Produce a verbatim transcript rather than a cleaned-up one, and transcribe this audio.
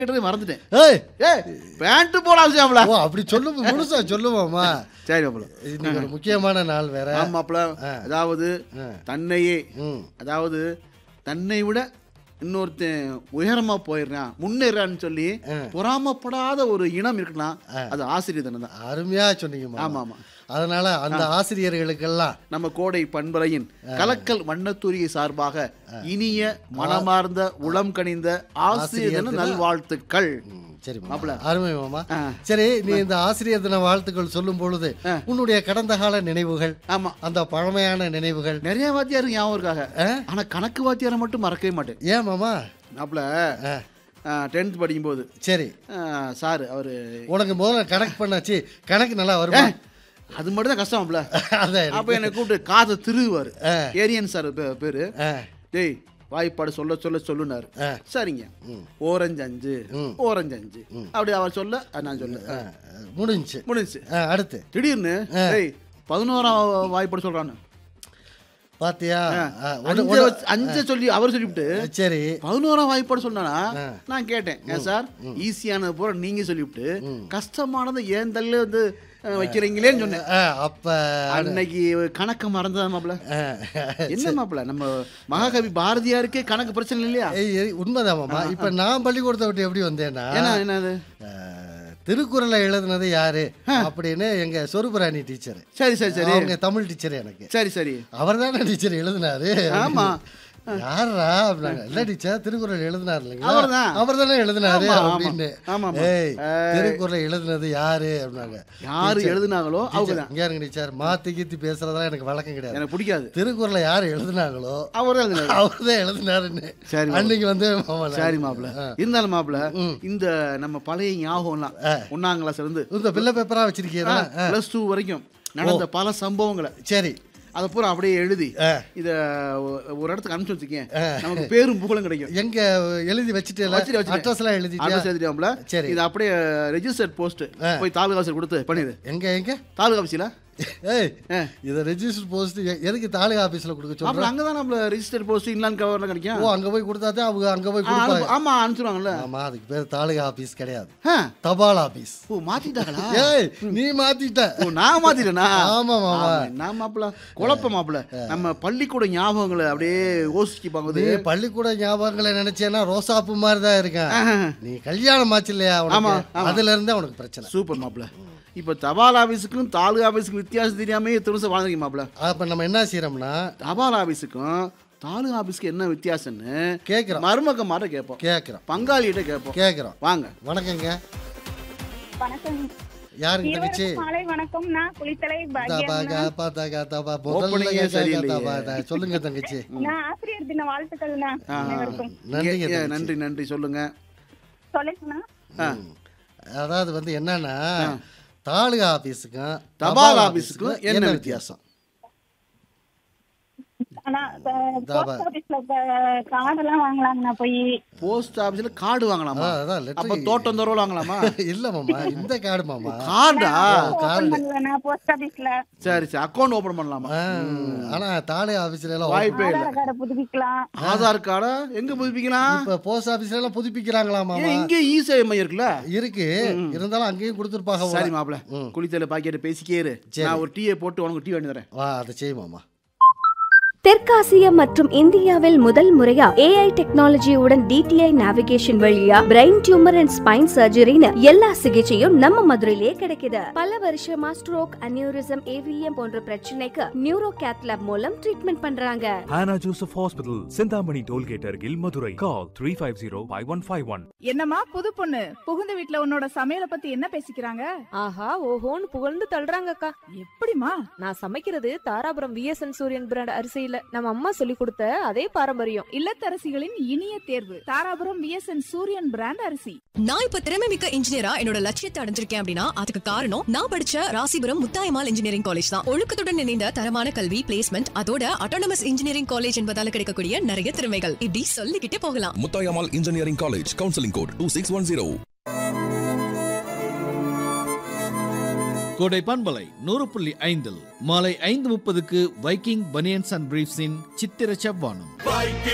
மறந்துட்டேன். ஏய் ஏய் பேண்ட் போட அவசியம்ல. ஓ அப்படி சொல்லு முழுசா சொல்லுவாமா. சரி மாப்ள. இன்னைக்கு ஒரு முக்கியமான நாள் வேற. ஆமா மாப்ள. அதாவது தன்னையே அதாவது தன்னை விட இன்னொருத்தன் உயரமா போயிடுறான் முன்னேறான்னு சொல்லி பொறாமப்படாத ஒரு இனம் இருக்கலாம். அது ஆசிரியர் தானே தான். அருமையா சொன்னீங்க. ஆமா ஆமா. அதனால அந்த ஆசிரியர்களுக்கெல்லாம் நம்ம கோடை பண்பலையின் கலக்கல் வண்ணத்தூரியை சார்பாக இனிய மனமார்ந்த உளம் கனிந்த ஆசிரியர் தின நல்வாழ்த்துக்கள். சரி மாப்ள. அருமை மாமா. சரி நீ இந்த ஆசிரியர் தின வாழ்த்துக்கள் சொல்லும் பொழுது உன்னுடைய கடந்த கால நினைவுகள், ஆமா அந்த பழமையான நினைவுகள் நிறைய வாத்தியார் ஞாபகம் இருக்காங்க. ஆனா கணக்கு வாத்தியாரை மட்டும் மறக்கவே மாட்டேன். ஏன் மாமா? மாப்ள டென்த் படிக்கும்போது சரி சார் அவரு உனக்கு முதல்ல கணக்கு பண்ணாச்சு கணக்கு நல்லா வருமா? அது மட்டும் தான் கஷ்டம்ல. அப்ப என்னை கூப்பிட்டு காதை திருவாரு. ஏரியன் சார் பேரு. டேய் வாய்ப்பாடு சொல்ல சொல்ல சொல்லுனாரு. சரிங்க ஓரஞ்சு அஞ்சு ஓரஞ்சு அஞ்சு அப்படி அவர் சொல்ல நான் சொல்ல முடிஞ்சு முடிஞ்சு. அடுத்து திடீர்னு டேய் பதினோராம் வாய்ப்பாடு சொல்றான்னு பாத்தியா? அஞ்சு சொல்லி அவர் சொல்லிவிட்டு சரி பதினோராம் வாய்ப்பாடு சொன்னா நான் கேட்டேன். ஏன் சார் ஈஸியானது போற நீங்க சொல்லிவிட்டு கஷ்டமானது ஏன் தள்ள வந்து வைக்கிறீங்களேன்னு சொன்னேன். அப்ப அன்னைக்கு கணக்கு மறந்ததா மாப்ள. என்ன மாப்ள நம்ம மகாகவி பாரதியாருக்கே கணக்கு பிரச்சனை இல்லையா? உண்மைதான் மாமா. இப்ப நான் பள்ளிக்கூடத்தை விட்டு எப்படி வந்தேன்னா என்னது திருக்குறளை எழுதுனது யாரு அப்படின்னு எங்க சொருபராணி டீச்சர். சரி சரி சரி அவங்க தமிழ் டீச்சர் எனக்கு. சரி சரி அவர் தானே டீச்சர் எழுதினாரு. ஆமா யாரா அப்படின்னாங்க. இல்ல டீச்சர் திருக்குறள் எழுதினாரு இல்லைங்களா? அவர் தானே எழுதினாரு அப்படின்னு. ஏய் திருக்குறளை எழுதினது யாரு அப்படின்னாங்க. யாரு எழுதினாங்களோ அவங்க தான். இங்க இருங்க டீச்சர் மாத்தி கீத்தி பேசுறதெல்லாம் எனக்கு வழக்கம் கிடையாது. எனக்கு பிடிக்காது. திருக்குறளை யாரு எழுதினாங்களோ அவர் தான் அவர் தான் எழுதினாருன்னு. சரி அன்னைக்கு வந்து சரி மாப்ள. இருந்தாலும் மாப்ள இந்த நம்ம பழைய ஞாபகம்லாம் ஒன்னாம் கிளாஸ்ல இருந்து இந்த பிள்ளை பேப்பரா வச்சிருக்கீங்க பிளஸ் டூ வரைக்கும் நடந்த பல சம்பவங்களை சரி அதை பூரா அப்படியே எழுதி இத ஒரு இடத்துக்கு அனுப்பிச்சு வச்சுக்கேன். நமக்கு பேரும் புகழும் கிடைக்கும். எங்க எழுதி வச்சுட்டு அட்ரஸ் எல்லாம் எழுதி அட்ரஸ் எழுதிட்டோம்ல. சரி இது அப்படியே ரெஜிஸ்டர்ட் போஸ்ட் போய் தாலுகா ஆஃபீஸர் கொடுத்து பண்ணிடு. எங்க எங்க தாலுகா ஆஃபீஸ்ல ஏய் இத ரெஜிஸ்டர் போஸ்ட் எதுக்கு தாலுகா ஆபீஸ்ல கொடுக்க சொல்றீங்க? அப்புறம் அங்க தான் நம்ம ரெஜிஸ்டர் போஸ்ட் இன்லான் கவர்ல கிடைக்கும். ஓ அங்க போய் கொடுத்தாதே அவங்க அங்க போய் கொடுப்பாங்க. ஆமா அனுப்பிடுவாங்கல. ஆமா அதுக்கு பேர் தாலுகா ஆபீஸ் கிடையாது. தபால் ஆபீஸ். ஓ மாத்திட்டாங்களா? ஏய் நீ மாத்திட்ட. ஓ நான் மாத்திட்டேனா? ஆமா மாமா. நான் மாப்ள குழப்ப மாப்ள. நம்ம பள்ளிக்கூட ஞாபகங்களை அப்படியே யோசிச்சு பாக்குது. நீ பள்ளிக்கூட ஞாபகங்களை நினைச்சேனா ரோசாப்பூ மாதிரி தான் இருக்கேன். நீ கல்யாணம் ஆச்சு இல்லையா உனக்கு? அதுல இருந்தே உனக்கு பிரச்சனை. சூப்பர் மாப்ள. இப்போ தபால் ஆஃபீஸுக்கும் தாலுகா ஆஃபீஸுக்கும் வித்தியாசம் தெரியாமல் எத்தனை வருஷம் வாழ்ந்துருக்கீங்க மாப்ள. அப்போ நம்ம என்ன செய்யறோம்னா தபால் ஆஃபீஸுக்கும் தாலுகா ஆஃபீஸுக்கு என்ன வித்தியாசம்னு கேட்குறோம். மருமக மாட்ட கேட்போம். கேட்குறோம். பங்காளிகிட்ட கேட்போம். கேட்குறோம். வாங்க. வணக்கங்க. வணக்கம். யாருங்க தங்கச்சி? மாலை வணக்கம். நான் குளித்தலை பாக பாத்தக தபா முதல்ல சரியில்லை. சொல்லுங்க தங்கச்சி. நான் ஆசிரியர் தின வாழ்த்துக்கள்னா அனைவருக்கும். நன்றி நன்றி நன்றி சொல்லுங்க. சொல்லுங்கண்ணா. அதாவது வந்து என்னன்னா தாலுகா ஆபீஸுக்கும் தபால் ஆபீஸுக்கும் என்ன வித்தியாசம்? போஸ்ட் ஆபீஸ்ல கார்டு வாங்கலாமா? அப்ப தோட்டம் தோற வாங்கலாமா? இல்ல மாமா இந்த கார்டு மாமா. கார்டா? போஸ்ட் ஆபீஸ்ல சரி சரி அக்கவுண்ட் ஓபன் பண்ணலாமா? ஆனா தாலுகா ஆபீஸ்ல எல்லாம் வாய்ப்பே இல்ல. ஆதார் கார்டு புதுப்பிக்கலாம். ஆதார் கார்டை எங்க புதுப்பிக்கலாம்? இப்ப போஸ்ட் ஆபீஸ்ல எல்லாம் புதுப்பிக்கறாங்களா மாமா? இங்க ஈஸியா மையம் இருக்குல? இருக்கு. இருந்தாலும் அங்கேயும் கொடுத்துருப்பாங்க. சரி மாப்ள குளித்தல பாக்கெட் பேசிக்கேரு. நான் ஒரு டீயை போட்டு உனக்கு டீ வாங்கி தரேன். வா அதை செய் மாமா. தெற்காசியா மற்றும் இந்தியாவில் முதல் முறையா ஏஐ டெக்னாலஜியுடன் டிடிஐ நேவிகேஷன் வழியா பிரெயின் டியூமர் அண்ட் ஸ்பைன் சர்ஜரின்னு எல்லா சிகிச்சையும் நம்ம மதுரையிலே கிடைக்குது. பல வருஷமா ஸ்ட்ரோக் அனியூரிசம் ஏவிஎம் போன்ற பிரச்சனைக்கு நியூரோ கேத் லேப் மூலம் ட்ரீட்மெண்ட் பண்றாங்க. Hannah Joseph hospital Chintamani tollgate அருகில் மதுரை. கால் three five zero five one five one. என்னம்மா புது பொண்ணு புகுந்த வீட்ல உன்னோட சமையலை பத்தி என்ன பேசிக்கிறாங்க? ஆஹா ஓஹோன்னு புகழ்ந்து தள்ளுறாங்கக்கா. எப்படிமா? நான் சமைக்கிறது தாராபுரம் விஎஸ்என் சூரியன் பிராண்ட் அரிசி நம்ம அம்மா சொல்லி கொடுத்த அதே பாரம்பரியம். இல்லத்தரசிகளின் இனிய தேர்வு தாராபுரம் விஎஸ்என் சூரியன் பிராண்ட் அரிசி. நான் இப்ப திறமை மிக்க இன்ஜினியரா என்னோட லட்சியத்தை அடைஞ்சிருக்கேன் அப்படின்னா அதுக்கு காரணம் நான் படிச்ச ராசிபுரம் முத்தாயமால் இன்ஜினியரிங் காலேஜ் தான். ஒழுக்கத்துடன் இணைந்த தரமான கல்வி பிளேஸ்மெண்ட் அதோட அட்டானமஸ் இன்ஜினியரிங் காலேஜ் என்பதால கிடைக்கக்கூடிய நிறைய திறமைகள் இப்படி சொல்லிக்கிட்டே போகலாம். Muthayammal engineering college counselling code two six one zero. கோடை பண்பலை நூறு புள்ளி ஐந்தில் மாலை ஐந்து முப்பதுக்கு வைக்கிங் பனியன்ஸ் அண்ட் பிரீஃப்ஸின் சித்திர செவ்வானம்.